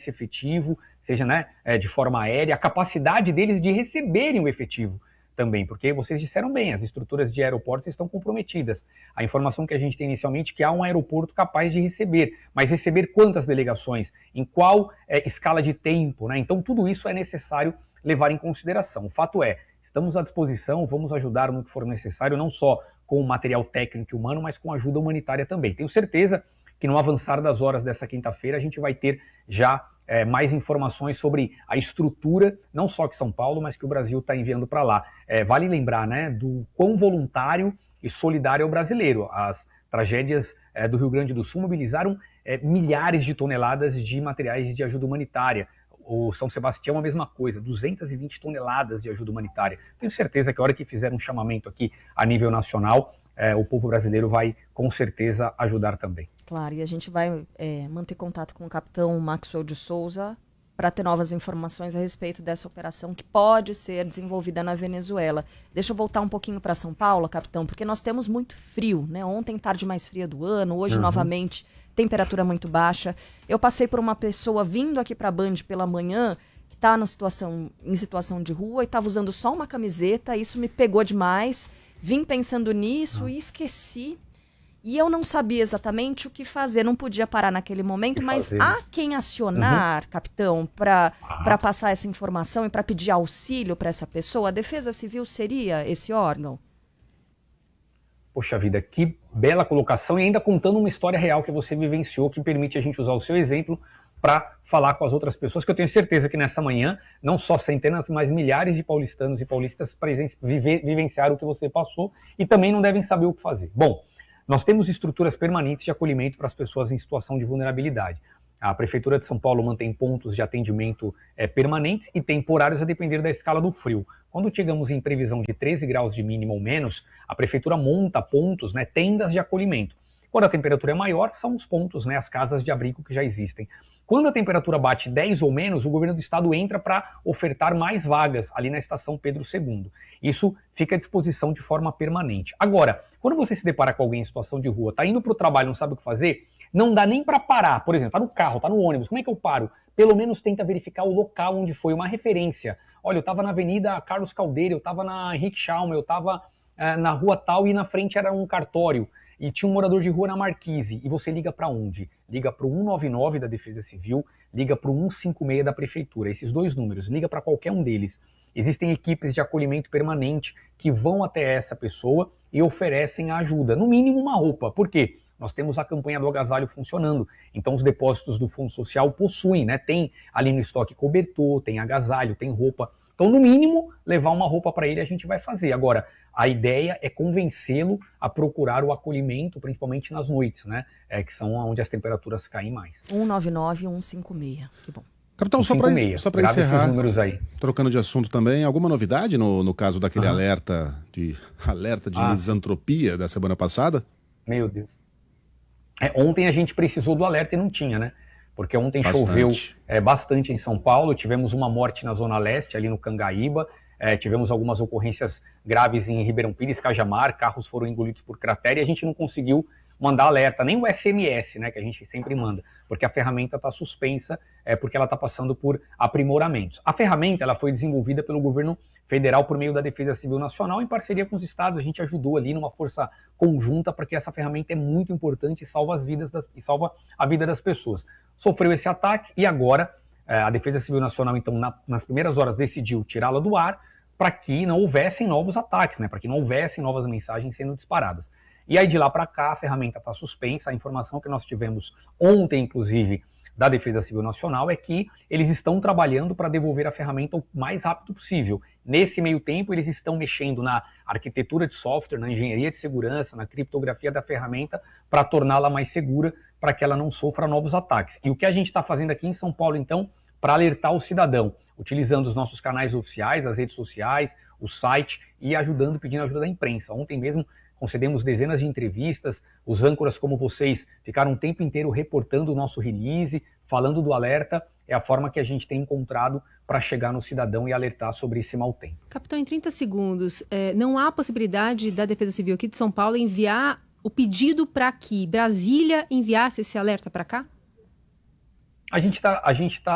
esse efetivo, seja, né, de forma aérea, a capacidade deles de receberem o efetivo também, porque vocês disseram bem, as estruturas de aeroportos estão comprometidas. A informação que a gente tem inicialmente é que há um aeroporto capaz de receber, mas receber quantas delegações? Em qual escala de tempo, né? Então tudo isso é necessário levar em consideração. O fato é, estamos à disposição, vamos ajudar no que for necessário, não só com material técnico e humano, mas com ajuda humanitária também. Tenho certeza que no avançar das horas dessa quinta-feira a gente vai ter já mais informações sobre a estrutura, não só que São Paulo, mas que o Brasil está enviando para lá. Vale lembrar, né, do quão voluntário e solidário é o brasileiro. As tragédias do Rio Grande do Sul mobilizaram milhares de toneladas de materiais de ajuda humanitária. O São Sebastião a mesma coisa, 220 toneladas de ajuda humanitária. Tenho certeza que a hora que fizer um chamamento aqui a nível nacional, o povo brasileiro vai com certeza ajudar também. Claro, e a gente vai manter contato com o capitão Maxwell de Souza para ter novas informações a respeito dessa operação que pode ser desenvolvida na Venezuela. Deixa eu voltar um pouquinho para São Paulo, capitão, porque nós temos muito frio, né? Ontem, tarde mais fria do ano, hoje novamente, temperatura muito baixa. Eu passei por uma pessoa vindo aqui para a Band pela manhã, que está em situação de rua e estava usando só uma camiseta, isso me pegou demais. Vim pensando nisso e esqueci. E eu não sabia exatamente o que fazer, não podia parar naquele momento, mas há quem acionar, capitão, para passar essa informação e para pedir auxílio para essa pessoa? A Defesa Civil seria esse órgão? Poxa vida, que bela colocação, e ainda contando uma história real que você vivenciou, que permite a gente usar o seu exemplo para falar com as outras pessoas, que eu tenho certeza que nessa manhã, não só centenas, mas milhares de paulistanos e paulistas vivenciaram o que você passou e também não devem saber o que fazer. Bom, nós temos estruturas permanentes de acolhimento para as pessoas em situação de vulnerabilidade. A Prefeitura de São Paulo mantém pontos de atendimento permanentes e temporários a depender da escala do frio. Quando chegamos em previsão de 13 graus de mínimo ou menos, a Prefeitura monta pontos, né, tendas de acolhimento. Quando a temperatura é maior, são os pontos, né, as casas de abrigo que já existem. Quando a temperatura bate 10 ou menos, o governo do estado entra para ofertar mais vagas ali na estação Pedro II. Isso fica à disposição de forma permanente. Agora, quando você se depara com alguém em situação de rua, está indo para o trabalho, não sabe o que fazer, não dá nem para parar. Por exemplo, está no carro, está no ônibus, como é que eu paro? Pelo menos tenta verificar o local onde foi, uma referência. Olha, eu estava na Avenida Carlos Caldeira, eu estava na Henrique Schalmer, eu estava na rua tal e na frente era um cartório. E tinha um morador de rua na Marquise, e você liga para onde? Liga para o 199 da Defesa Civil, liga para o 156 da Prefeitura, esses dois números, liga para qualquer um deles. Existem equipes de acolhimento permanente que vão até essa pessoa e oferecem ajuda, no mínimo uma roupa. Por quê? Nós temos a campanha do agasalho funcionando, então os depósitos do Fundo Social possuem, né? Tem ali no estoque cobertor, tem agasalho, tem roupa. Então, no mínimo, levar uma roupa para ele a gente vai fazer. Agora, a ideia é convencê-lo a procurar o acolhimento, principalmente nas noites, né? Que são onde as temperaturas caem mais. 199 e 156, que bom. Capitão, só para encerrar, aí. Trocando de assunto também, alguma novidade no caso daquele alerta de misantropia da semana passada? Meu Deus. Ontem a gente precisou do alerta e não tinha, né? Porque ontem choveu bastante em São Paulo, tivemos uma morte na Zona Leste, ali no Cangaíba, tivemos algumas ocorrências graves em Ribeirão Pires, Cajamar, carros foram engolidos por cratera e a gente não conseguiu mandar alerta, nem o SMS, né, que a gente sempre manda, porque a ferramenta está suspensa, porque ela está passando por aprimoramentos. A ferramenta ela foi desenvolvida pelo governo federal por meio da Defesa Civil Nacional, em parceria com os estados, a gente ajudou ali numa força conjunta, porque essa ferramenta é muito importante e salva salva a vida das pessoas. Sofreu esse ataque e agora a Defesa Civil Nacional, então, nas primeiras horas decidiu tirá-la do ar para que não houvessem novos ataques, né, para que não houvessem novas mensagens sendo disparadas. E aí de lá para cá a ferramenta está suspensa. A informação que nós tivemos ontem, inclusive, da Defesa Civil Nacional é que eles estão trabalhando para devolver a ferramenta o mais rápido possível. Nesse meio tempo, eles estão mexendo na arquitetura de software, na engenharia de segurança, na criptografia da ferramenta para torná-la mais segura, para que ela não sofra novos ataques. E o que a gente está fazendo aqui em São Paulo, então, para alertar o cidadão, utilizando os nossos canais oficiais, as redes sociais, o site e pedindo ajuda da imprensa. Ontem mesmo concedemos dezenas de entrevistas, os âncoras como vocês ficaram o tempo inteiro reportando o nosso release, falando do alerta, é a forma que a gente tem encontrado para chegar no cidadão e alertar sobre esse mau tempo. Capitão, em 30 segundos, não há possibilidade da Defesa Civil aqui de São Paulo enviar o pedido para que Brasília enviasse esse alerta para cá? A gente tá